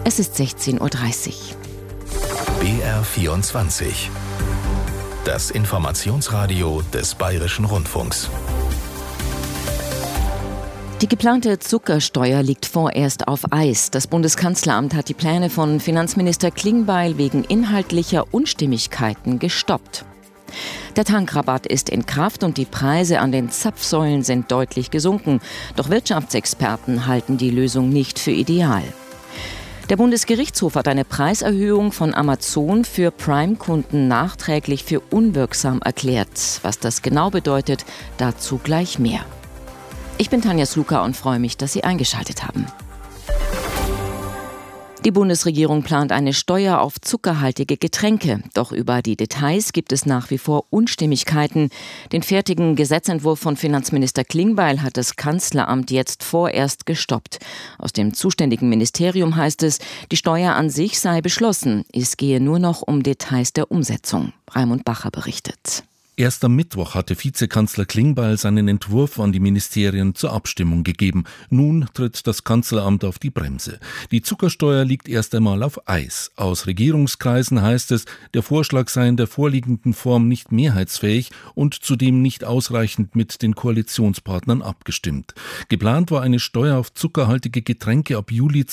Es ist 16:30 Uhr. BR24. Das Informationsradio des Bayerischen Rundfunks. Die geplante Zuckersteuer liegt vorerst auf Eis. Das Bundeskanzleramt hat die Pläne von Finanzminister Klingbeil wegen inhaltlicher Unstimmigkeiten gestoppt. Der Tankrabatt ist in Kraft und die Preise an den Zapfsäulen sind deutlich gesunken. Doch Wirtschaftsexperten halten die Lösung nicht für ideal. Der Bundesgerichtshof hat eine Preiserhöhung von Amazon für Prime-Kunden nachträglich für unwirksam erklärt. Was das genau bedeutet, dazu gleich mehr. Ich bin Tanja Sluka und freue mich, dass Sie eingeschaltet haben. Die Bundesregierung plant eine Steuer auf zuckerhaltige Getränke. Doch über die Details gibt es nach wie vor Unstimmigkeiten. Den fertigen Gesetzentwurf von Finanzminister Klingbeil hat das Kanzleramt jetzt vorerst gestoppt. Aus dem zuständigen Ministerium heißt es, die Steuer an sich sei beschlossen. Es gehe nur noch um Details der Umsetzung. Raimund Bacher berichtet. Erst am Mittwoch hatte Vizekanzler Klingbeil seinen Entwurf an die Ministerien zur Abstimmung gegeben. Nun tritt das Kanzleramt auf die Bremse. Die Zuckersteuer liegt erst einmal auf Eis. Aus Regierungskreisen heißt es, der Vorschlag sei in der vorliegenden Form nicht mehrheitsfähig und zudem nicht ausreichend mit den Koalitionspartnern abgestimmt. Geplant war eine Steuer auf zuckerhaltige Getränke ab Juli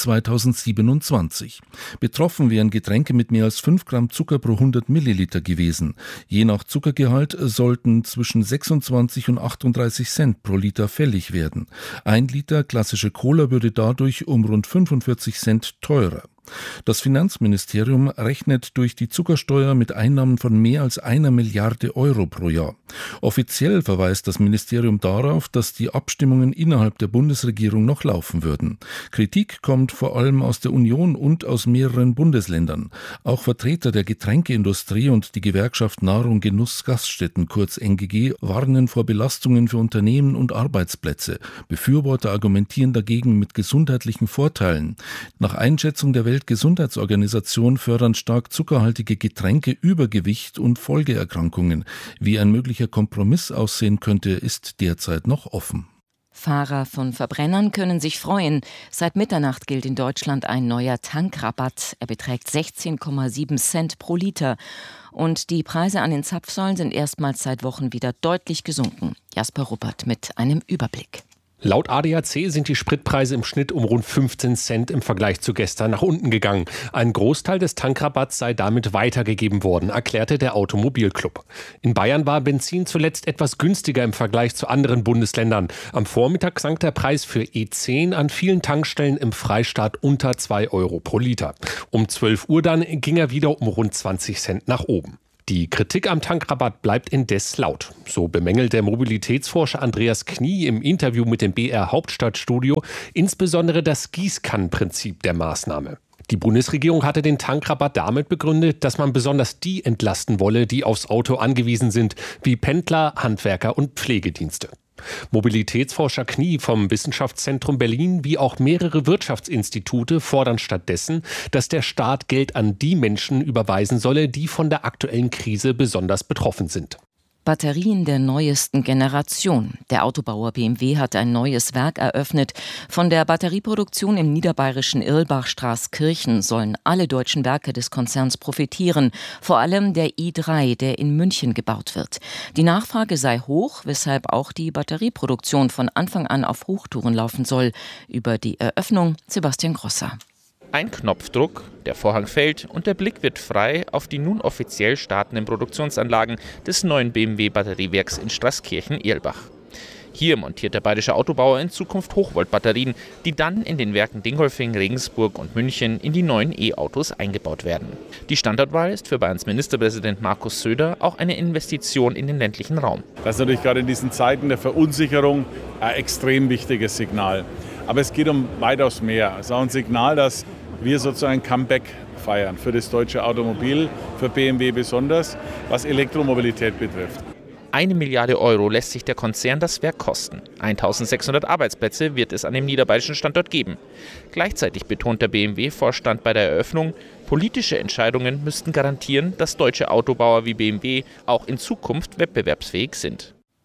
2027. Betroffen wären Getränke mit mehr als 5 Gramm Zucker pro 100 Milliliter gewesen. Je nach Zuckergehalt sollten zwischen 26 und 38 Cent pro Liter fällig werden. 1 Liter klassische Cola würde dadurch um rund 45 Cent teurer. Das Finanzministerium rechnet durch die Zuckersteuer mit Einnahmen von mehr als 1 Milliarde Euro pro Jahr. Offiziell verweist das Ministerium darauf, dass die Abstimmungen innerhalb der Bundesregierung noch laufen würden. Kritik kommt vor allem aus der Union und aus mehreren Bundesländern. Auch Vertreter der Getränkeindustrie und die Gewerkschaft Nahrung Genuss Gaststätten, kurz NGG, warnen vor Belastungen für Unternehmen und Arbeitsplätze. Befürworter argumentieren dagegen mit gesundheitlichen Vorteilen. Nach Einschätzung der Weltgesundheitsorganisation fördern stark zuckerhaltige Getränke Übergewicht und Folgeerkrankungen. Wie ein möglicher Kompromiss aussehen könnte, ist derzeit noch offen. Fahrer von Verbrennern können sich freuen. Seit Mitternacht gilt in Deutschland ein neuer Tankrabatt. Er beträgt 16,7 Cent pro Liter. Und die Preise an den Zapfsäulen sind erstmals seit Wochen wieder deutlich gesunken. Jasper Ruppert mit einem Überblick. Laut ADAC sind die Spritpreise im Schnitt um rund 15 Cent im Vergleich zu gestern nach unten gegangen. Ein Großteil des Tankrabatts sei damit weitergegeben worden, erklärte der Automobilclub. In Bayern war Benzin zuletzt etwas günstiger im Vergleich zu anderen Bundesländern. Am Vormittag sank der Preis für E10 an vielen Tankstellen im Freistaat unter 2 Euro pro Liter. Um 12 Uhr dann ging er wieder um rund 20 Cent nach oben. Die Kritik am Tankrabatt bleibt indes laut. So bemängelt der Mobilitätsforscher Andreas Knie im Interview mit dem BR Hauptstadtstudio insbesondere das Gießkannenprinzip der Maßnahme. Die Bundesregierung hatte den Tankrabatt damit begründet, dass man besonders die entlasten wolle, die aufs Auto angewiesen sind, wie Pendler, Handwerker und Pflegedienste. Mobilitätsforscher Knie vom Wissenschaftszentrum Berlin wie auch mehrere Wirtschaftsinstitute fordern stattdessen, dass der Staat Geld an die Menschen überweisen solle, die von der aktuellen Krise besonders betroffen sind. Batterien der neuesten Generation. Der Autobauer BMW hat ein neues Werk eröffnet. Von der Batterieproduktion im niederbayerischen Irlbach-Straßkirchen sollen alle deutschen Werke des Konzerns profitieren. Vor allem der i3, der in München gebaut wird. Die Nachfrage sei hoch, weshalb auch die Batterieproduktion von Anfang an auf Hochtouren laufen soll. Über die Eröffnung Sebastian Grosser. Ein Knopfdruck, der Vorhang fällt und der Blick wird frei auf die nun offiziell startenden Produktionsanlagen des neuen BMW-Batteriewerks in Straßkirchen-Irlbach. Hier montiert der bayerische Autobauer in Zukunft Hochvoltbatterien, die dann in den Werken Dingolfing, Regensburg und München in die neuen E-Autos eingebaut werden. Die Standortwahl ist für Bayerns Ministerpräsident Markus Söder auch eine Investition in den ländlichen Raum. Das ist natürlich gerade in diesen Zeiten der Verunsicherung ein extrem wichtiges Signal. Aber es geht um weitaus mehr. Es ist auch ein Signal, dass wir sozusagen ein Comeback feiern für das deutsche Automobil, für BMW besonders, was Elektromobilität betrifft. 1 Milliarde Euro lässt sich der Konzern das Werk kosten. 1600 Arbeitsplätze wird es an dem niederbayerischen Standort geben. Gleichzeitig betont der BMW-Vorstand bei der Eröffnung, politische Entscheidungen müssten garantieren, dass deutsche Autobauer wie BMW auch in Zukunft wettbewerbsfähig sind.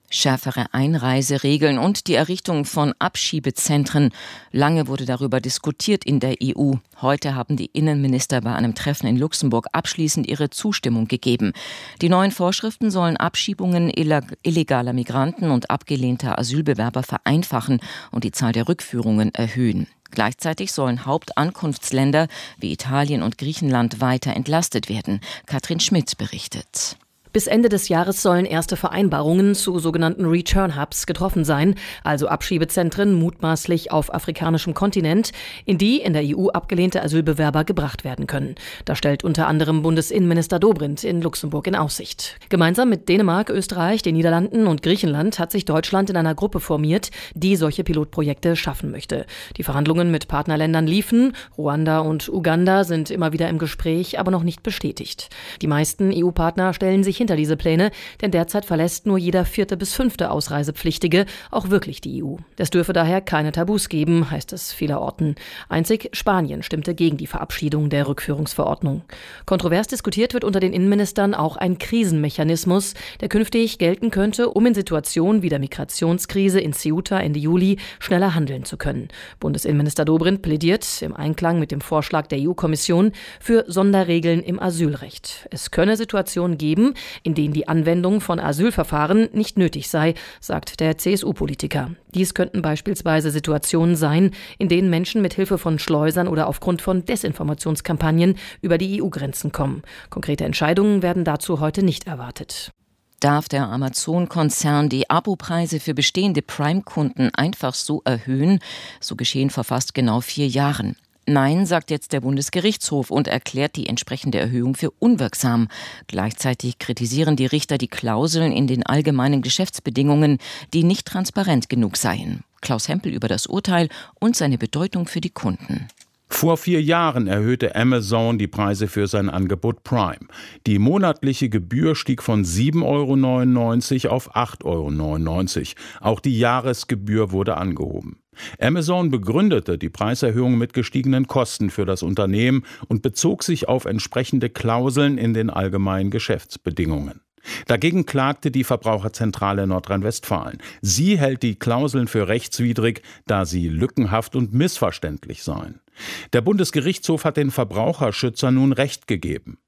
Schärfere Einreiseregeln und die Errichtung von Abschiebezentren. Lange wurde darüber diskutiert in der EU. Heute haben die Innenminister bei einem Treffen in Luxemburg abschließend ihre Zustimmung gegeben. Die neuen Vorschriften sollen Abschiebungen illegaler Migranten und abgelehnter Asylbewerber vereinfachen und die Zahl der Rückführungen erhöhen. Gleichzeitig sollen Hauptankunftsländer wie Italien und Griechenland weiter entlastet werden. Katrin Schmidt berichtet. Bis Ende des Jahres sollen erste Vereinbarungen zu sogenannten Return-Hubs getroffen sein, also Abschiebezentren mutmaßlich auf afrikanischem Kontinent, in die in der EU abgelehnte Asylbewerber gebracht werden können. Das stellt unter anderem Bundesinnenminister Dobrindt in Luxemburg in Aussicht. Gemeinsam mit Dänemark, Österreich, den Niederlanden und Griechenland hat sich Deutschland in einer Gruppe formiert, die solche Pilotprojekte schaffen möchte. Die Verhandlungen mit Partnerländern liefen. Ruanda und Uganda sind immer wieder im Gespräch, aber noch nicht bestätigt. Die meisten EU-Partner stellen sich hinter diese Pläne, denn derzeit verlässt nur jeder 4. bis 5. Ausreisepflichtige auch wirklich die EU. Es dürfe daher keine Tabus geben, heißt es vielerorten. Einzig Spanien stimmte gegen die Verabschiedung der Rückführungsverordnung. Kontrovers diskutiert wird unter den Innenministern auch ein Krisenmechanismus, der künftig gelten könnte, um in Situationen wie der Migrationskrise in Ceuta Ende Juli schneller handeln zu können. Bundesinnenminister Dobrindt plädiert im Einklang mit dem Vorschlag der EU-Kommission für Sonderregeln im Asylrecht. Es könne Situationen geben, in denen die Anwendung von Asylverfahren nicht nötig sei, sagt der CSU-Politiker. Dies könnten beispielsweise Situationen sein, in denen Menschen mit Hilfe von Schleusern oder aufgrund von Desinformationskampagnen über die EU-Grenzen kommen. Konkrete Entscheidungen werden dazu heute nicht erwartet. Darf der Amazon-Konzern die Abopreise für bestehende Prime-Kunden einfach so erhöhen? So geschehen vor fast genau 4 Jahren. Nein, sagt jetzt der Bundesgerichtshof und erklärt die entsprechende Erhöhung für unwirksam. Gleichzeitig kritisieren die Richter die Klauseln in den allgemeinen Geschäftsbedingungen, die nicht transparent genug seien. Klaus Hempel über das Urteil und seine Bedeutung für die Kunden. Vor 4 Jahren erhöhte Amazon die Preise für sein Angebot Prime. Die monatliche Gebühr stieg von 7,99 € auf 8,99 €. Auch die Jahresgebühr wurde angehoben. Amazon begründete die Preiserhöhung mit gestiegenen Kosten für das Unternehmen und bezog sich auf entsprechende Klauseln in den allgemeinen Geschäftsbedingungen. Dagegen klagte die Verbraucherzentrale Nordrhein-Westfalen. Sie hält die Klauseln für rechtswidrig, da sie lückenhaft und missverständlich seien. Der Bundesgerichtshof hat den Verbraucherschützern nun Recht gegeben.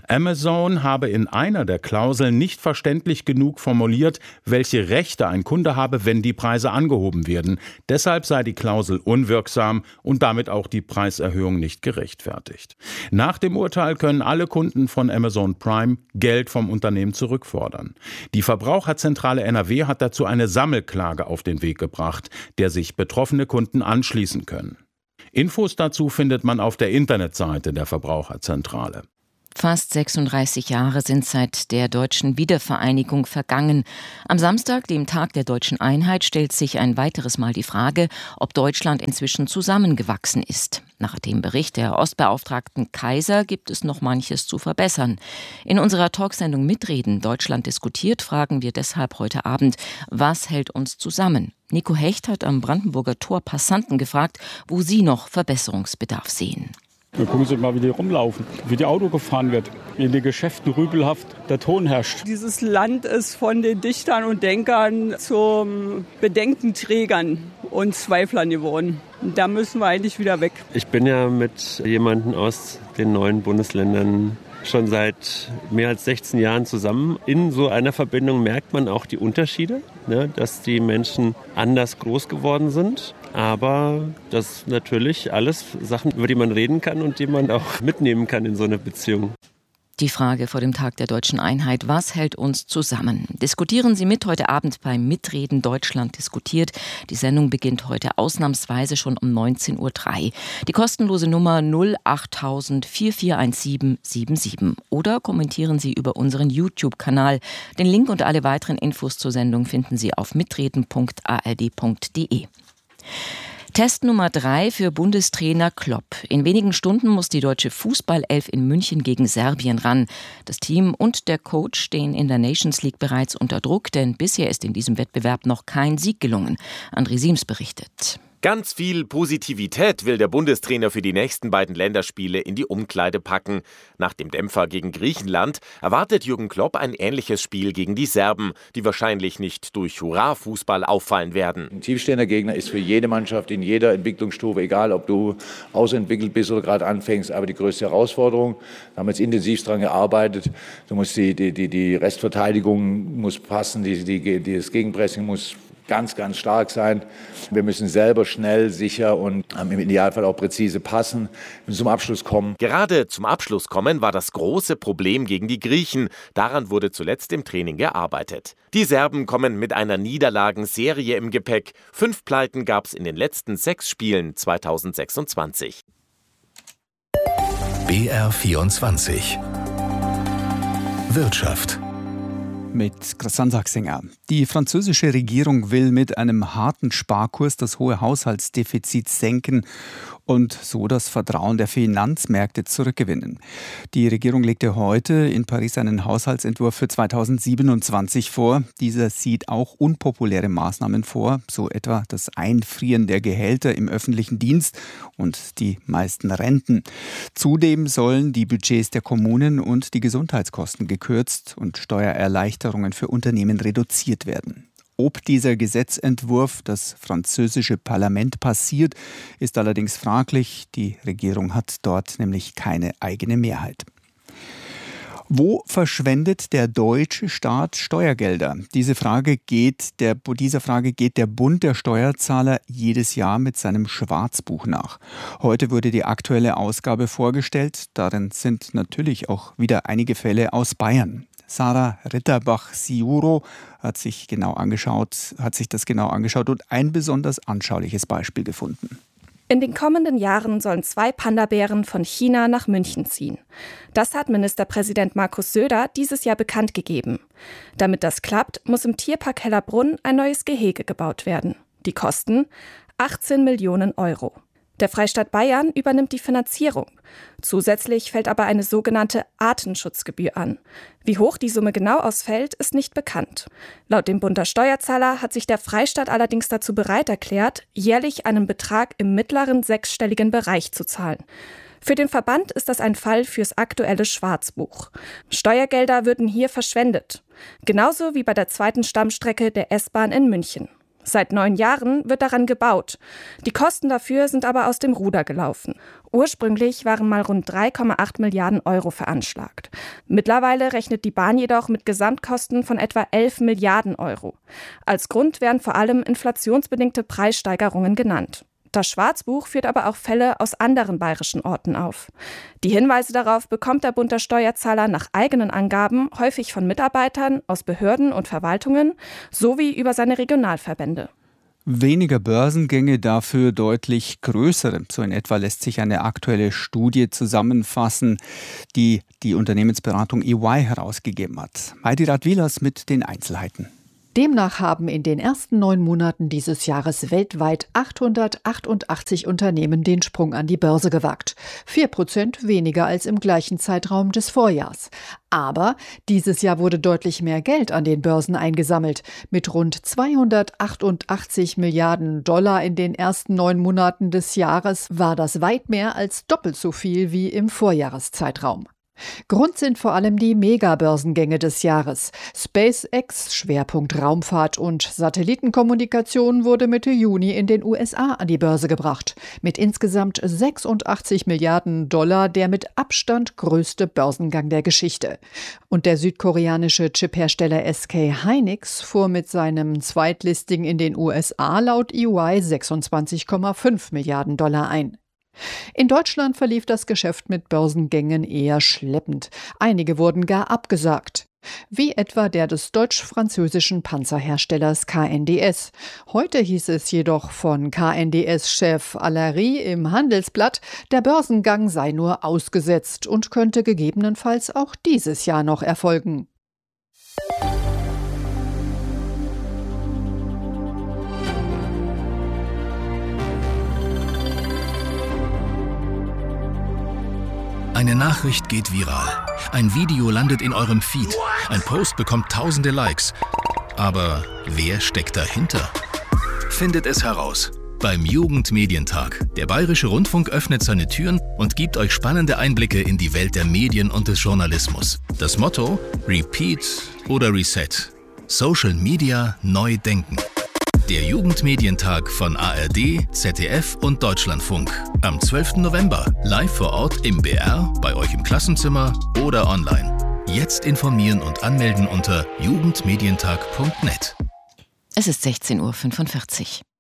Amazon habe in einer der Klauseln nicht verständlich genug formuliert, welche Rechte ein Kunde habe, wenn die Preise angehoben werden. Deshalb sei die Klausel unwirksam und damit auch die Preiserhöhung nicht gerechtfertigt. Nach dem Urteil können alle Kunden von Amazon Prime Geld vom Unternehmen zurückfordern. Die Verbraucherzentrale NRW hat dazu eine Sammelklage auf den Weg gebracht, der sich betroffene Kunden anschließen können. Infos dazu findet man auf der Internetseite der Verbraucherzentrale. Fast 36 Jahre sind seit der deutschen Wiedervereinigung vergangen. Am Samstag, dem Tag der deutschen Einheit, stellt sich ein weiteres Mal die Frage, ob Deutschland inzwischen zusammengewachsen ist. Nach dem Bericht der Ostbeauftragten Kaiser gibt es noch manches zu verbessern. In unserer Talksendung Mitreden Deutschland diskutiert fragen wir deshalb heute Abend, was hält uns zusammen? Nico Hecht hat am Brandenburger Tor Passanten gefragt, wo sie noch Verbesserungsbedarf sehen. Dann gucken Sie mal, wie die rumlaufen, wie die Auto gefahren wird. In den Geschäften rübelhaft der Ton herrscht. Dieses Land ist von den Dichtern und Denkern zu Bedenkenträgern und Zweiflern geworden. Da müssen wir eigentlich wieder weg. Ich bin ja mit jemandem aus den neuen Bundesländern schon seit mehr als 16 Jahren zusammen. In so einer Verbindung merkt man auch die Unterschiede, ne, dass die Menschen anders groß geworden sind. Aber das sind natürlich alles Sachen, über die man reden kann und die man auch mitnehmen kann in so einer Beziehung. Die Frage vor dem Tag der deutschen Einheit, was hält uns zusammen? Diskutieren Sie mit heute Abend beim Mitreden Deutschland diskutiert. Die Sendung beginnt heute ausnahmsweise schon um 19:03 Uhr. Die kostenlose Nummer 08000 441777. Oder kommentieren Sie über unseren YouTube-Kanal. Den Link und alle weiteren Infos zur Sendung finden Sie auf mitreden.ard.de. Test Nummer 3 für Bundestrainer Klopp. In wenigen Stunden muss die deutsche Fußballelf in München gegen Serbien ran. Das Team und der Coach stehen in der Nations League bereits unter Druck, denn bisher ist in diesem Wettbewerb noch kein Sieg gelungen. André Siems berichtet. Ganz viel Positivität will der Bundestrainer für die nächsten beiden Länderspiele in die Umkleide packen. Nach dem Dämpfer gegen Griechenland erwartet Jürgen Klopp ein ähnliches Spiel gegen die Serben, die wahrscheinlich nicht durch Hurra-Fußball auffallen werden. Ein tiefstehender Gegner ist für jede Mannschaft in jeder Entwicklungsstufe, egal ob du ausentwickelt bist oder gerade anfängst, aber die größte Herausforderung. Da haben wir jetzt intensiv daran gearbeitet. Du musst die Restverteidigung muss passen, das Gegenpressing muss ganz, ganz stark sein. Wir müssen selber schnell, sicher und im Idealfall auch präzise passen und zum Abschluss kommen. Gerade zum Abschluss kommen war das große Problem gegen die Griechen. Daran wurde zuletzt im Training gearbeitet. Die Serben kommen mit einer Niederlagenserie im Gepäck. 5 Pleiten gab es in den letzten 6 Spielen 2026. BR24 Wirtschaft. Mit Christian Sachsinger. Die französische Regierung will mit einem harten Sparkurs das hohe Haushaltsdefizit senken und so das Vertrauen der Finanzmärkte zurückgewinnen. Die Regierung legte heute in Paris einen Haushaltsentwurf für 2027 vor. Dieser sieht auch unpopuläre Maßnahmen vor, so etwa das Einfrieren der Gehälter im öffentlichen Dienst und die meisten Renten. Zudem sollen die Budgets der Kommunen und die Gesundheitskosten gekürzt und Steuererleichterungen für Unternehmen reduziert werden. Ob dieser Gesetzentwurf das französische Parlament passiert, ist allerdings fraglich. Die Regierung hat dort nämlich keine eigene Mehrheit. Wo verschwendet der deutsche Staat Steuergelder? Dieser Frage geht der Bund der Steuerzahler jedes Jahr mit seinem Schwarzbuch nach. Heute wurde die aktuelle Ausgabe vorgestellt. Darin sind natürlich auch wieder einige Fälle aus Bayern. Sarah Ritterbach-Siuro hat sich das genau angeschaut und ein besonders anschauliches Beispiel gefunden. In den kommenden Jahren sollen 2 Panda-Bären von China nach München ziehen. Das hat Ministerpräsident Markus Söder dieses Jahr bekannt gegeben. Damit das klappt, muss im Tierpark Hellerbrunn ein neues Gehege gebaut werden. Die Kosten 18 Millionen Euro. Der Freistaat Bayern übernimmt die Finanzierung. Zusätzlich fällt aber eine sogenannte Artenschutzgebühr an. Wie hoch die Summe genau ausfällt, ist nicht bekannt. Laut dem Bund der Steuerzahler hat sich der Freistaat allerdings dazu bereit erklärt, jährlich einen Betrag im mittleren 6-stelligen Bereich zu zahlen. Für den Verband ist das ein Fall fürs aktuelle Schwarzbuch. Steuergelder würden hier verschwendet. Genauso wie bei der 2. Stammstrecke der S-Bahn in München. Seit 9 Jahren wird daran gebaut. Die Kosten dafür sind aber aus dem Ruder gelaufen. Ursprünglich waren mal rund 3,8 Milliarden Euro veranschlagt. Mittlerweile rechnet die Bahn jedoch mit Gesamtkosten von etwa 11 Milliarden Euro. Als Grund werden vor allem inflationsbedingte Preissteigerungen genannt. Das Schwarzbuch führt aber auch Fälle aus anderen bayerischen Orten auf. Die Hinweise darauf bekommt der Bund der Steuerzahler nach eigenen Angaben häufig von Mitarbeitern aus Behörden und Verwaltungen sowie über seine Regionalverbände. Weniger Börsengänge, dafür deutlich größere. So in etwa lässt sich eine aktuelle Studie zusammenfassen, die die Unternehmensberatung EY herausgegeben hat. Heidi Radwilas mit den Einzelheiten. Demnach haben in den ersten 9 Monaten dieses Jahres weltweit 888 Unternehmen den Sprung an die Börse gewagt. 4% weniger als im gleichen Zeitraum des Vorjahrs. Aber dieses Jahr wurde deutlich mehr Geld an den Börsen eingesammelt. Mit rund 288 Milliarden Dollar in den ersten 9 Monaten des Jahres war das weit mehr als doppelt so viel wie im Vorjahreszeitraum. Grund sind vor allem die Megabörsengänge des Jahres. SpaceX, Schwerpunkt Raumfahrt und Satellitenkommunikation, wurde Mitte Juni in den USA an die Börse gebracht. Mit insgesamt 86 Milliarden Dollar der mit Abstand größte Börsengang der Geschichte. Und der südkoreanische Chiphersteller SK Hynix fuhr mit seinem Zweitlisting in den USA laut EY 26,5 Milliarden Dollar ein. In Deutschland verlief das Geschäft mit Börsengängen eher schleppend. Einige wurden gar abgesagt. Wie etwa der des deutsch-französischen Panzerherstellers KNDS. Heute hieß es jedoch von KNDS-Chef Allery im Handelsblatt, der Börsengang sei nur ausgesetzt und könnte gegebenenfalls auch dieses Jahr noch erfolgen. Eine Nachricht geht viral. Ein Video landet in eurem Feed. Ein Post bekommt tausende Likes. Aber wer steckt dahinter? Findet es heraus. beim Jugendmedientag. Der Bayerische Rundfunk öffnet seine Türen und gibt euch spannende Einblicke in die Welt der Medien und des Journalismus. Das Motto: Repeat oder Reset. Social Media neu denken. Der Jugendmedientag von ARD, ZDF und Deutschlandfunk. Am 12. November. Live vor Ort im BR, bei euch im Klassenzimmer oder online. Jetzt informieren und anmelden unter jugendmedientag.net. Es ist 16:45 Uhr.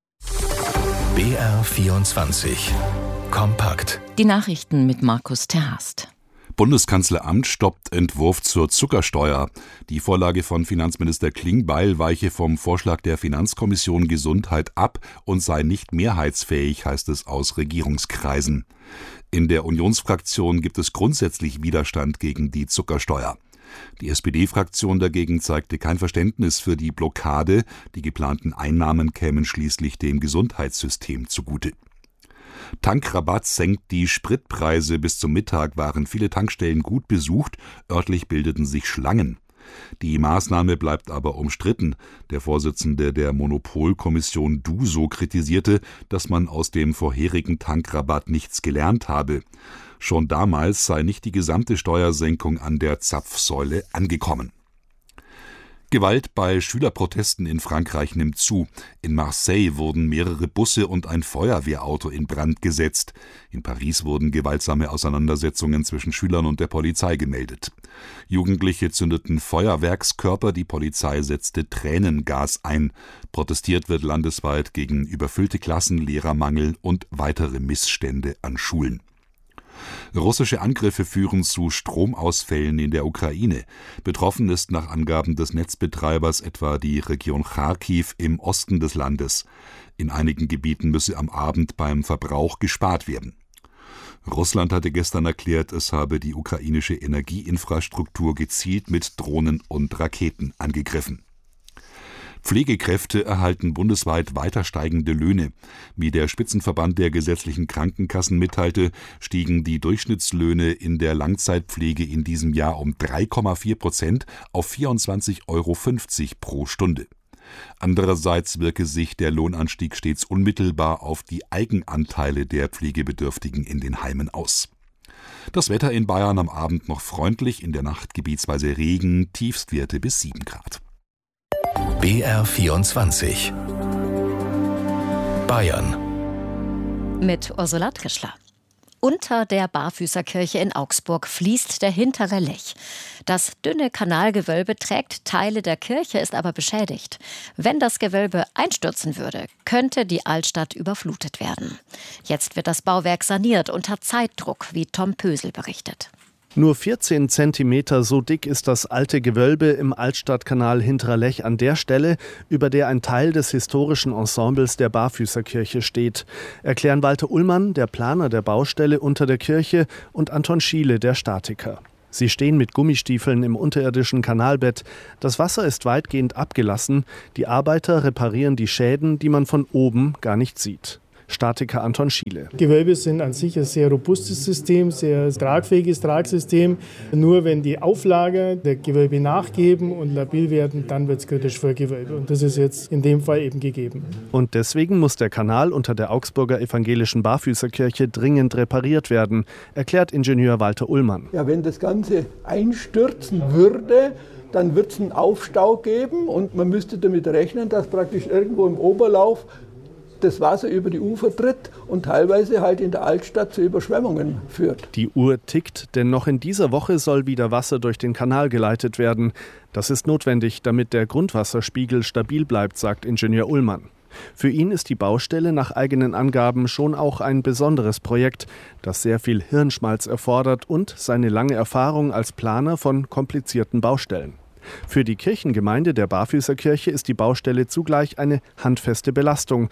BR24 Kompakt. Die Nachrichten mit Markus Terhast. Bundeskanzleramt stoppt Entwurf zur Zuckersteuer. Die Vorlage von Finanzminister Klingbeil weiche vom Vorschlag der Finanzkommission Gesundheit ab und sei nicht mehrheitsfähig, heißt es aus Regierungskreisen. In der Unionsfraktion gibt es grundsätzlich Widerstand gegen die Zuckersteuer. Die SPD-Fraktion dagegen zeigte kein Verständnis für die Blockade. Die geplanten Einnahmen kämen schließlich dem Gesundheitssystem zugute. Tankrabatt senkt die Spritpreise. Bis zum Mittag waren viele Tankstellen gut besucht. Örtlich bildeten sich Schlangen. Die Maßnahme bleibt aber umstritten. Der Vorsitzende der Monopolkommission DUSO kritisierte, dass man aus dem vorherigen Tankrabatt nichts gelernt habe. Schon damals sei nicht die gesamte Steuersenkung an der Zapfsäule angekommen. Gewalt bei Schülerprotesten in Frankreich nimmt zu. In Marseille wurden mehrere Busse und ein Feuerwehrauto in Brand gesetzt. In Paris wurden gewaltsame Auseinandersetzungen zwischen Schülern und der Polizei gemeldet. Jugendliche zündeten Feuerwerkskörper, die Polizei setzte Tränengas ein. Protestiert wird landesweit gegen überfüllte Klassen, Lehrermangel und weitere Missstände an Schulen. Russische Angriffe führen zu Stromausfällen in der Ukraine. Betroffen ist nach Angaben des Netzbetreibers etwa die Region Charkiw im Osten des Landes. In einigen Gebieten müsse am Abend beim Verbrauch gespart werden. Russland hatte gestern erklärt, es habe die ukrainische Energieinfrastruktur gezielt mit Drohnen und Raketen angegriffen. Pflegekräfte erhalten bundesweit weiter steigende Löhne. Wie der Spitzenverband der gesetzlichen Krankenkassen mitteilte, stiegen die Durchschnittslöhne in der Langzeitpflege in diesem Jahr um 3,4% auf 24,50 € pro Stunde. Andererseits wirke sich der Lohnanstieg stets unmittelbar auf die Eigenanteile der Pflegebedürftigen in den Heimen aus. Das Wetter in Bayern am Abend noch freundlich, in der Nacht gebietsweise Regen, Tiefstwerte bis 7 Grad. BR24 Bayern mit Ursula Trischler. Unter der Barfüßerkirche in Augsburg fließt der hintere Lech. Das dünne Kanalgewölbe trägt Teile der Kirche, ist aber beschädigt. Wenn das Gewölbe einstürzen würde, könnte die Altstadt überflutet werden. Jetzt wird das Bauwerk saniert unter Zeitdruck, wie Tom Pösel berichtet. Nur 14 Zentimeter so dick ist das alte Gewölbe im Altstadtkanal Hinterer Lech an der Stelle, über der ein Teil des historischen Ensembles der Barfüßerkirche steht. Erklären Walter Ullmann, der Planer der Baustelle unter der Kirche, und Anton Schiele, der Statiker. Sie stehen mit Gummistiefeln im unterirdischen Kanalbett. Das Wasser ist weitgehend abgelassen. Die Arbeiter reparieren die Schäden, die man von oben gar nicht sieht. Statiker Anton Schiele. Gewölbe sind an sich ein sehr robustes System, sehr tragfähiges Tragsystem. Nur wenn die Auflager der Gewölbe nachgeben und labil werden, dann wird es kritisch für Gewölbe. Und das ist jetzt in dem Fall eben gegeben. Und deswegen muss der Kanal unter der Augsburger evangelischen Barfüßerkirche dringend repariert werden, erklärt Ingenieur Walter Ullmann. Ja, wenn das Ganze einstürzen würde, dann wird es einen Aufstau geben und man müsste damit rechnen, dass praktisch irgendwo im Oberlauf das Wasser über die Ufer tritt und teilweise halt in der Altstadt zu Überschwemmungen führt. Die Uhr tickt, denn noch in dieser Woche soll wieder Wasser durch den Kanal geleitet werden. Das ist notwendig, damit der Grundwasserspiegel stabil bleibt, sagt Ingenieur Ullmann. Für ihn ist die Baustelle nach eigenen Angaben schon auch ein besonderes Projekt, das sehr viel Hirnschmalz erfordert und seine lange Erfahrung als Planer von komplizierten Baustellen. Für die Kirchengemeinde der Barfüßerkirche ist die Baustelle zugleich eine handfeste Belastung.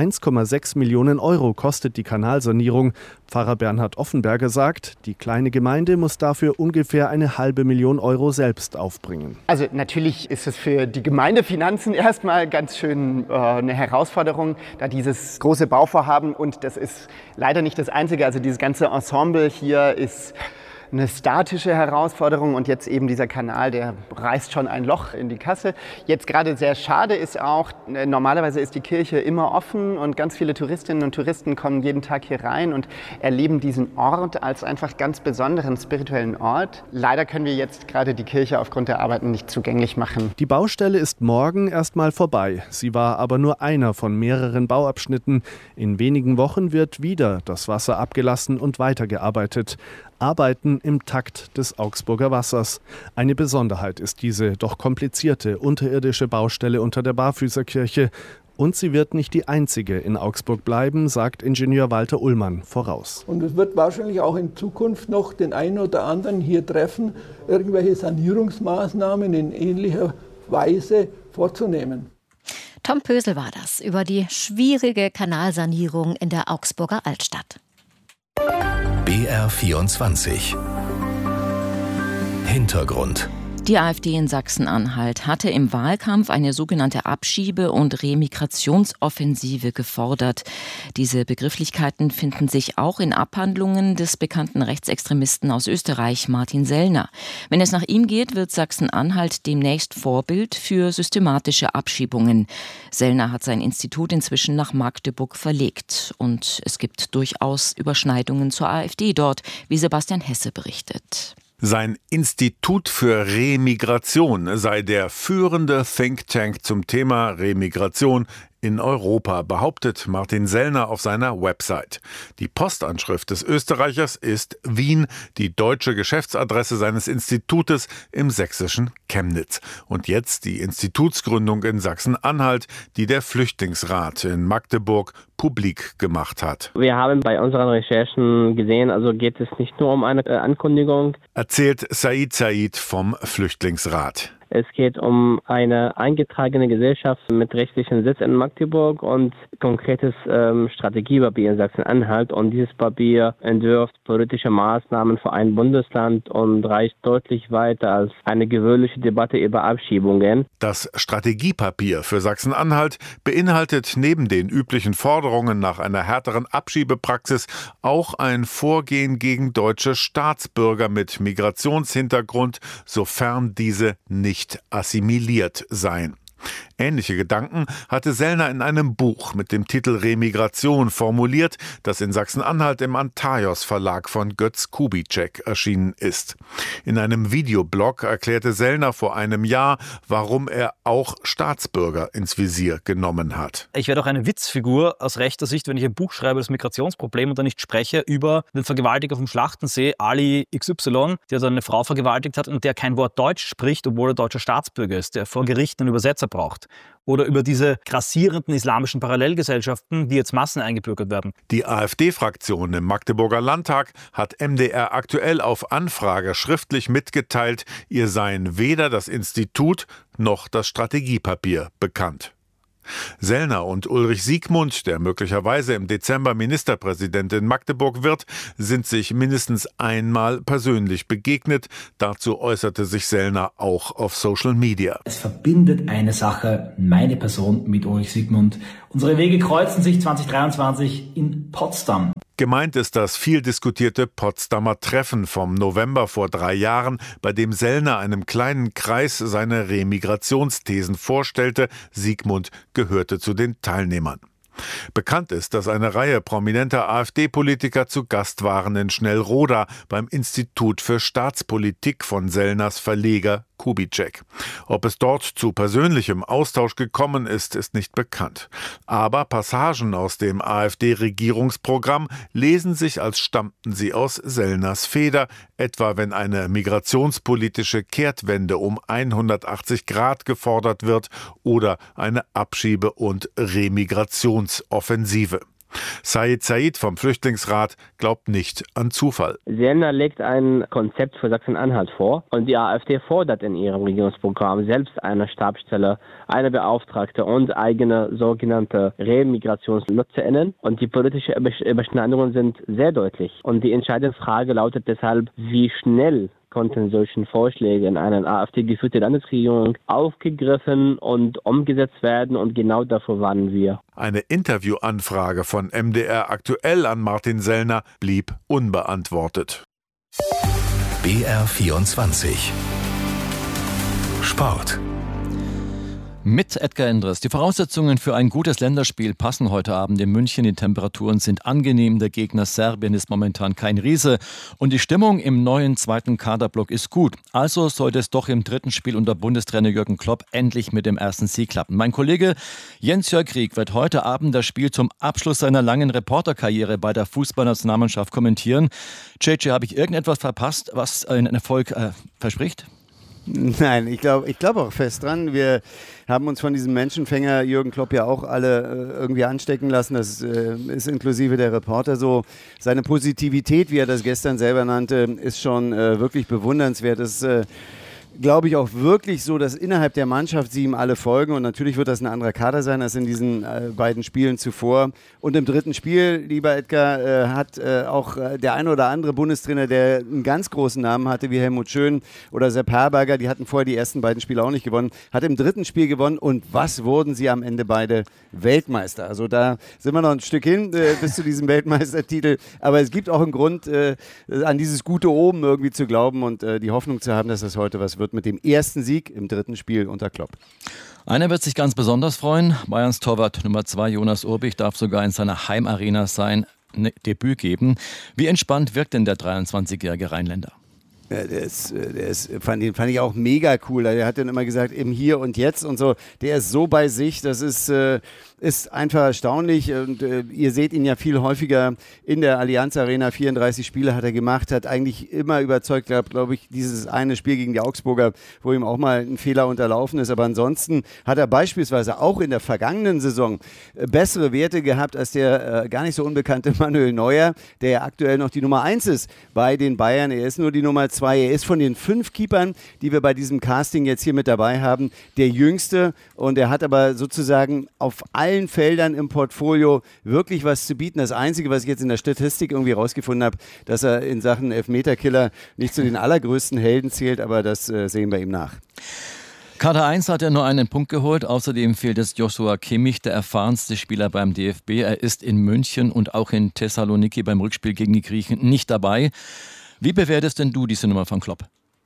1,6 Millionen € kostet die Kanalsanierung. Pfarrer Bernhard Offenberger sagt, die kleine Gemeinde muss dafür ungefähr 500.000 € selbst aufbringen. Also natürlich ist es für die Gemeindefinanzen erstmal ganz schön eine Herausforderung, da dieses große Bauvorhaben, und das ist leider nicht das Einzige, also dieses ganze Ensemble hier ist eine statische Herausforderung und jetzt eben dieser Kanal, der reißt schon ein Loch in die Kasse. Jetzt gerade sehr schade ist auch, normalerweise ist die Kirche immer offen und ganz viele Touristinnen und Touristen kommen jeden Tag hier rein und erleben diesen Ort als einfach ganz besonderen spirituellen Ort. Leider können wir jetzt gerade die Kirche aufgrund der Arbeiten nicht zugänglich machen. Die Baustelle ist morgen erstmal vorbei. Sie war aber nur einer von mehreren Bauabschnitten. In wenigen Wochen wird wieder das Wasser abgelassen und weitergearbeitet. Arbeiten im Takt des Augsburger Wassers. Eine Besonderheit ist diese doch komplizierte unterirdische Baustelle unter der Barfüßerkirche. Und sie wird nicht die einzige in Augsburg bleiben, sagt Ingenieur Walter Ullmann voraus. Und es wird wahrscheinlich auch in Zukunft noch den einen oder anderen hier treffen, irgendwelche Sanierungsmaßnahmen in ähnlicher Weise vorzunehmen. Tom Pösel war das über die schwierige Kanalsanierung in der Augsburger Altstadt. BR24 Hintergrund. Die AfD in Sachsen-Anhalt hatte im Wahlkampf eine sogenannte Abschiebe- und Remigrationsoffensive gefordert. Diese Begrifflichkeiten finden sich auch in Abhandlungen des bekannten Rechtsextremisten aus Österreich, Martin Sellner. Wenn es nach ihm geht, wird Sachsen-Anhalt demnächst Vorbild für systematische Abschiebungen. Sellner hat sein Institut inzwischen nach Magdeburg verlegt. Und es gibt durchaus Überschneidungen zur AfD dort, wie Sebastian Hesse berichtet. Sein Institut für Remigration sei der führende Think Tank zum Thema Remigration in Europa, behauptet Martin Sellner auf seiner Website. Die Postanschrift des Österreichers ist Wien, die deutsche Geschäftsadresse seines Institutes im sächsischen Chemnitz. Und jetzt die Institutsgründung in Sachsen-Anhalt, die der Flüchtlingsrat in Magdeburg publik gemacht hat. Wir haben bei unseren Recherchen gesehen, also geht es nicht nur um eine Ankündigung. Erzählt Said vom Flüchtlingsrat. Es geht um eine eingetragene Gesellschaft mit rechtlichem Sitz in Magdeburg und konkretes Strategiepapier in Sachsen-Anhalt. Und dieses Papier entwirft politische Maßnahmen für ein Bundesland und reicht deutlich weiter als eine gewöhnliche Debatte über Abschiebungen. Das Strategiepapier für Sachsen-Anhalt beinhaltet neben den üblichen Forderungen nach einer härteren Abschiebepraxis auch ein Vorgehen gegen deutsche Staatsbürger mit Migrationshintergrund, sofern diese nicht assimiliert seien. Ähnliche Gedanken hatte Sellner in einem Buch mit dem Titel Remigration formuliert, das in Sachsen-Anhalt im Antaios Verlag von Götz Kubitschek erschienen ist. In einem Videoblog erklärte Sellner vor einem Jahr, warum er auch Staatsbürger ins Visier genommen hat. Ich werde auch eine Witzfigur aus rechter Sicht, wenn ich ein Buch schreibe, das Migrationsproblem, und dann nicht spreche über den Vergewaltiger vom Schlachtensee, Ali XY, der dann eine Frau vergewaltigt hat und der kein Wort Deutsch spricht, obwohl er deutscher Staatsbürger ist, der vor Gericht einen Übersetzer braucht. Oder über diese grassierenden islamischen Parallelgesellschaften, die jetzt Massen eingebürgert werden. Die AfD-Fraktion im Magdeburger Landtag hat MDR aktuell auf Anfrage schriftlich mitgeteilt, ihr seien weder das Institut noch das Strategiepapier bekannt. Sellner und Ulrich Siegmund, der möglicherweise im Dezember Ministerpräsident in Magdeburg wird, sind sich mindestens einmal persönlich begegnet. Dazu äußerte sich Sellner auch auf Social Media. Es verbindet eine Sache, meine Person mit Ulrich Siegmund. Unsere Wege kreuzen sich 2023 in Potsdam. Gemeint ist das viel diskutierte Potsdamer Treffen vom November vor 3 Jahren, bei dem Sellner einem kleinen Kreis seine Remigrationsthesen vorstellte. Siegmund gehörte zu den Teilnehmern. Bekannt ist, dass eine Reihe prominenter AfD-Politiker zu Gast waren in Schnellroda beim Institut für Staatspolitik von Sellners Verleger Kubitschek. Ob es dort zu persönlichem Austausch gekommen ist, ist nicht bekannt. Aber Passagen aus dem AfD-Regierungsprogramm lesen sich, als stammten sie aus Sellners Feder, etwa wenn eine migrationspolitische Kehrtwende um 180 Grad gefordert wird oder eine Abschiebe- und Remigrationsoffensive. Said vom Flüchtlingsrat glaubt nicht an Zufall. Sellner legt ein Konzept für Sachsen-Anhalt vor und die AfD fordert in ihrem Regierungsprogramm selbst eine Stabsstelle, eine Beauftragte und eigene sogenannte RemigrationsnutzerInnen. Und die politischen Überschneidungen sind sehr deutlich. Und die entscheidende Frage lautet deshalb, wie schnell konnten solche Vorschläge in einer AfD-geführten Landesregierung aufgegriffen und umgesetzt werden, und genau dafür warnen wir. Eine Interviewanfrage von MDR aktuell an Martin Sellner blieb unbeantwortet. BR24 Sport. Mit Edgar Endres. Die Voraussetzungen für ein gutes Länderspiel passen heute Abend in München. Die Temperaturen sind angenehm. Der Gegner Serbien ist momentan kein Riese. Und die Stimmung im neuen zweiten Kaderblock ist gut. Also sollte es doch im dritten Spiel unter Bundestrainer Jürgen Klopp endlich mit dem ersten Sieg klappen. Mein Kollege Jens-Jörg Krieg wird heute Abend das Spiel zum Abschluss seiner langen Reporterkarriere bei der Fußballnationalmannschaft kommentieren. JJ, habe ich irgendetwas verpasst, was einen Erfolg verspricht? Nein, ich glaube auch fest dran. Wir haben uns von diesem Menschenfänger Jürgen Klopp ja auch alle irgendwie anstecken lassen. Das ist inklusive der Reporter so. Seine Positivität, wie er das gestern selber nannte, ist schon wirklich bewundernswert. Das glaube ich auch wirklich so, dass innerhalb der Mannschaft sie ihm alle folgen und natürlich wird das ein anderer Kader sein als in diesen beiden Spielen zuvor. Und im dritten Spiel, lieber Edgar, hat auch der ein oder andere Bundestrainer, der einen ganz großen Namen hatte, wie Helmut Schön oder Sepp Herberger, die hatten vorher die ersten beiden Spiele auch nicht gewonnen, hat im dritten Spiel gewonnen und was wurden sie am Ende beide? Weltmeister. Also da sind wir noch ein Stück hin bis zu diesem Weltmeistertitel, aber es gibt auch einen Grund, an dieses gute Oben irgendwie zu glauben und die Hoffnung zu haben, dass das heute was wird mit dem ersten Sieg im dritten Spiel unter Klopp. Einer wird sich ganz besonders freuen. Bayerns Torwart Nummer 2 Jonas Urbich darf sogar in seiner Heimarena sein Debüt geben. Wie entspannt wirkt denn der 23-jährige Rheinländer? Fand ich auch mega cool. Er hat dann immer gesagt, im Hier und Jetzt und so. Der ist so bei sich, das ist einfach erstaunlich. Und ihr seht ihn ja viel häufiger in der Allianz Arena. 34 Spiele hat er gemacht, hat eigentlich immer überzeugt gehabt, glaube ich, dieses eine Spiel gegen die Augsburger, wo ihm auch mal ein Fehler unterlaufen ist. Aber ansonsten hat er beispielsweise auch in der vergangenen Saison bessere Werte gehabt als der gar nicht so unbekannte Manuel Neuer, der ja aktuell noch die Nummer 1 ist bei den Bayern. Er ist nur die Nummer 2. Er ist von den 5 Keepern, die wir bei diesem Casting jetzt hier mit dabei haben, der jüngste. Und er hat aber sozusagen auf allen Feldern im Portfolio wirklich was zu bieten. Das Einzige, was ich jetzt in der Statistik irgendwie rausgefunden habe, dass er in Sachen Elfmeterkiller nicht zu den allergrößten Helden zählt, aber das sehen wir ihm nach. Kader 1 hat er nur einen Punkt geholt. Außerdem fehlt es Joshua Kimmich, der erfahrenste Spieler beim DFB. Er ist in München und auch in Thessaloniki beim Rückspiel gegen die Griechen nicht dabei. Wie bewertest denn du diese Nummer von Klopp?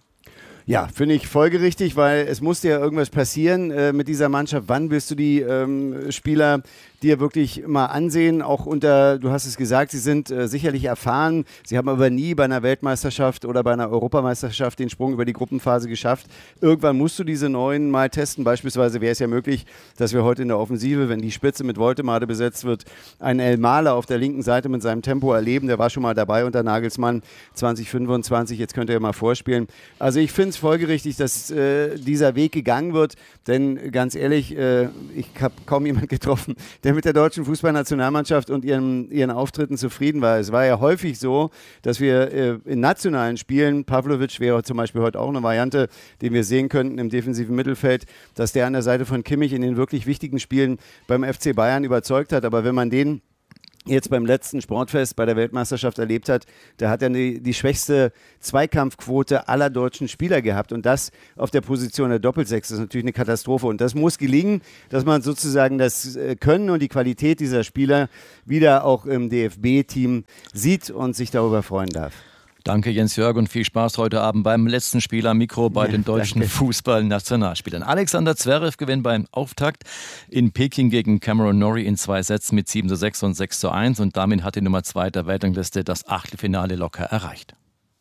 Ja, finde ich folgerichtig, weil es musste ja irgendwas passieren mit dieser Mannschaft. Wann willst du die Spieler dir wirklich mal ansehen? Auch du hast es gesagt, sie sind sicherlich erfahren. Sie haben aber nie bei einer Weltmeisterschaft oder bei einer Europameisterschaft den Sprung über die Gruppenphase geschafft. Irgendwann musst du diese neuen mal testen. Beispielsweise wäre es ja möglich, dass wir heute in der Offensive, wenn die Spitze mit Woltemade besetzt wird, einen El Mahler auf der linken Seite mit seinem Tempo erleben. Der war schon mal dabei unter Nagelsmann 2025. Jetzt könnt ihr mal vorspielen. Also ich finde es folgerichtig, dass dieser Weg gegangen wird, denn ganz ehrlich, ich habe kaum jemanden getroffen, der mit der deutschen Fußballnationalmannschaft und ihren Auftritten zufrieden war. Es war ja häufig so, dass wir in nationalen Spielen, Pavlovic wäre zum Beispiel heute auch eine Variante, den wir sehen könnten im defensiven Mittelfeld, dass der an der Seite von Kimmich in den wirklich wichtigen Spielen beim FC Bayern überzeugt hat. Aber wenn man den jetzt beim letzten Sportfest bei der Weltmeisterschaft erlebt hat, da hat er die schwächste Zweikampfquote aller deutschen Spieler gehabt und das auf der Position der Doppelsechs ist natürlich eine Katastrophe und das muss gelingen, dass man sozusagen das Können und die Qualität dieser Spieler wieder auch im DFB-Team sieht und sich darüber freuen darf. Danke Jens-Jörg und viel Spaß heute Abend beim letzten Spiel am Mikro bei den deutschen Fußballnationalspielern. Alexander Zverev gewinnt beim Auftakt in Peking gegen Cameron Norrie in 2 Sätzen mit 7:6 und 6:1 und damit hat die Nummer 2 der Weltrangliste das Achtelfinale locker erreicht.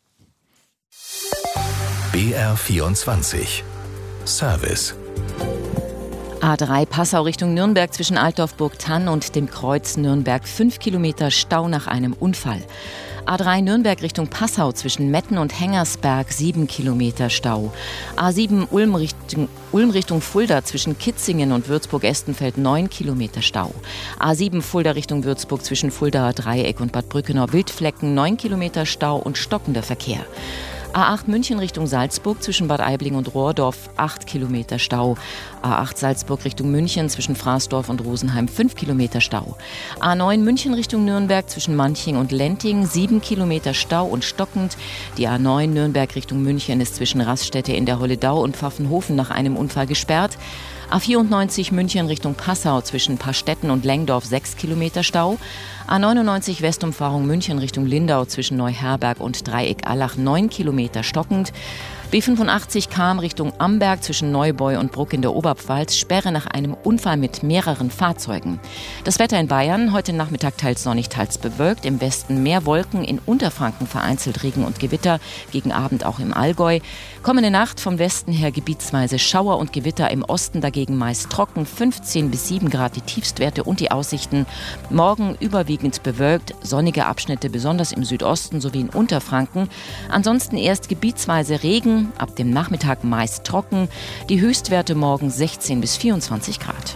BR24 Service. A3 Passau Richtung Nürnberg zwischen Altdorf-Burgthann und dem Kreuz Nürnberg 5 Kilometer Stau nach einem Unfall. A3 Nürnberg Richtung Passau zwischen Metten und Hengersberg 7 Kilometer Stau. A7 Ulm Richtung Fulda zwischen Kitzingen und Würzburg-Estenfeld 9 Kilometer Stau. A7 Fulda Richtung Würzburg zwischen Fuldaer Dreieck und Bad Brückenau Wildflecken 9 Kilometer Stau und stockender Verkehr. A8 München Richtung Salzburg zwischen Bad Aibling und Rohrdorf 8 Kilometer Stau. A8 Salzburg Richtung München zwischen Fraßdorf und Rosenheim 5 Kilometer Stau. A9 München Richtung Nürnberg zwischen Manching und Lenting 7 Kilometer Stau und stockend. Die A9 Nürnberg Richtung München ist zwischen Raststätte in der Holledau und Pfaffenhofen nach einem Unfall gesperrt. A94 München Richtung Passau zwischen Pastetten und Lengdorf 6 Kilometer Stau. A99 Westumfahrung München Richtung Lindau zwischen Neuherberg und Dreieck-Allach 9 Kilometer stockend. B85 Cham Richtung Amberg zwischen Neubeu und Bruck in der Oberpfalz, Sperre nach einem Unfall mit mehreren Fahrzeugen. Das Wetter in Bayern, heute Nachmittag teils sonnig, teils bewölkt, im Westen mehr Wolken, in Unterfranken vereinzelt Regen und Gewitter, gegen Abend auch im Allgäu. Kommende Nacht vom Westen her gebietsweise Schauer und Gewitter, im Osten dagegen meist trocken, 15 bis 7 Grad die Tiefstwerte und die Aussichten. Morgen überwiegend bewölkt, sonnige Abschnitte besonders im Südosten sowie in Unterfranken. Ansonsten erst gebietsweise Regen, ab dem Nachmittag meist trocken, die Höchstwerte morgen 16 bis 24 Grad.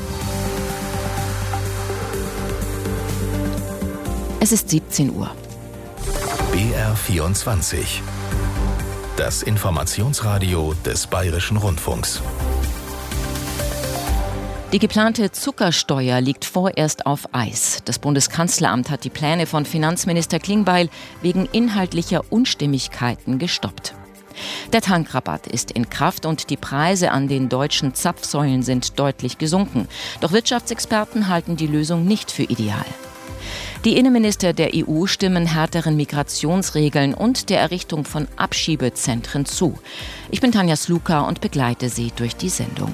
Es ist 17 Uhr. BR24. Das Informationsradio des Bayerischen Rundfunks. Die geplante Zuckersteuer liegt vorerst auf Eis. Das Bundeskanzleramt hat die Pläne von Finanzminister Klingbeil wegen inhaltlicher Unstimmigkeiten gestoppt. Der Tankrabatt ist in Kraft und die Preise an den deutschen Zapfsäulen sind deutlich gesunken. Doch Wirtschaftsexperten halten die Lösung nicht für ideal. Die Innenminister der EU stimmen härteren Migrationsregeln und der Errichtung von Abschiebezentren zu. Ich bin Tanja Sluka und begleite Sie durch die Sendung.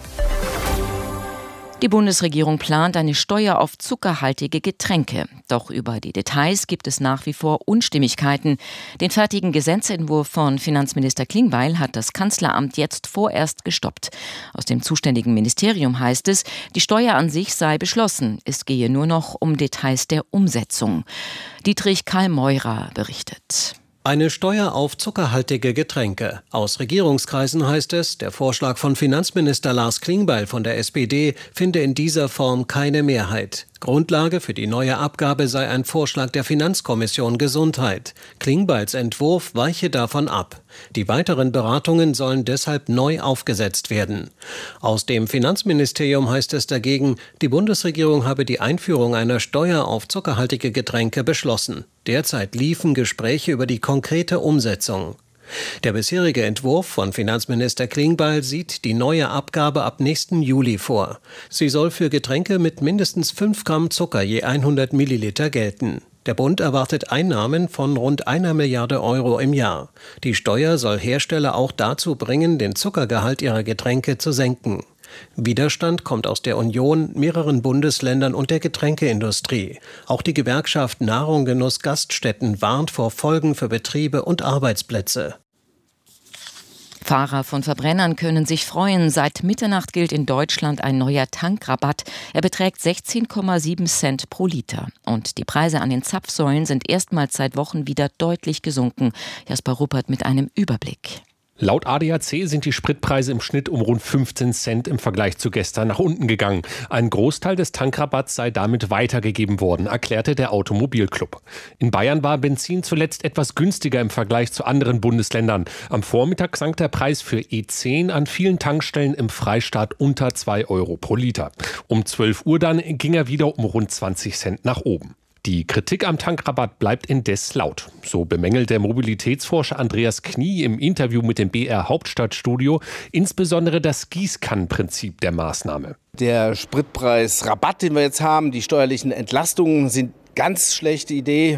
Die Bundesregierung plant eine Steuer auf zuckerhaltige Getränke. Doch über die Details gibt es nach wie vor Unstimmigkeiten. Den fertigen Gesetzentwurf von Finanzminister Klingbeil hat das Kanzleramt jetzt vorerst gestoppt. Aus dem zuständigen Ministerium heißt es, die Steuer an sich sei beschlossen. Es gehe nur noch um Details der Umsetzung. Dietrich Karl Meurer berichtet. Eine Steuer auf zuckerhaltige Getränke. Aus Regierungskreisen heißt es, der Vorschlag von Finanzminister Lars Klingbeil von der SPD finde in dieser Form keine Mehrheit. Grundlage für die neue Abgabe sei ein Vorschlag der Finanzkommission Gesundheit. Klingbeils Entwurf weiche davon ab. Die weiteren Beratungen sollen deshalb neu aufgesetzt werden. Aus dem Finanzministerium heißt es dagegen, die Bundesregierung habe die Einführung einer Steuer auf zuckerhaltige Getränke beschlossen. Derzeit liefen Gespräche über die konkrete Umsetzung. Der bisherige Entwurf von Finanzminister Klingbeil sieht die neue Abgabe ab nächsten Juli vor. Sie soll für Getränke mit mindestens 5 Gramm Zucker je 100 Milliliter gelten. Der Bund erwartet Einnahmen von rund 1 Milliarde Euro im Jahr. Die Steuer soll Hersteller auch dazu bringen, den Zuckergehalt ihrer Getränke zu senken. Widerstand kommt aus der Union, mehreren Bundesländern und der Getränkeindustrie. Auch die Gewerkschaft Nahrung, Genuss, Gaststätten warnt vor Folgen für Betriebe und Arbeitsplätze. Fahrer von Verbrennern können sich freuen. Seit Mitternacht gilt in Deutschland ein neuer Tankrabatt. Er beträgt 16,7 Cent pro Liter. Und die Preise an den Zapfsäulen sind erstmals seit Wochen wieder deutlich gesunken. Jasper Ruppert mit einem Überblick. Laut ADAC sind die Spritpreise im Schnitt um rund 15 Cent im Vergleich zu gestern nach unten gegangen. Ein Großteil des Tankrabatts sei damit weitergegeben worden, erklärte der Automobilclub. In Bayern war Benzin zuletzt etwas günstiger im Vergleich zu anderen Bundesländern. Am Vormittag sank der Preis für E10 an vielen Tankstellen im Freistaat unter 2 Euro pro Liter. Um 12 Uhr dann ging er wieder um rund 20 Cent nach oben. Die Kritik am Tankrabatt bleibt indes laut. So bemängelt der Mobilitätsforscher Andreas Knie im Interview mit dem BR Hauptstadtstudio insbesondere das Gießkannenprinzip der Maßnahme. Der Spritpreisrabatt, den wir jetzt haben, die steuerlichen Entlastungen sind ganz schlechte Idee.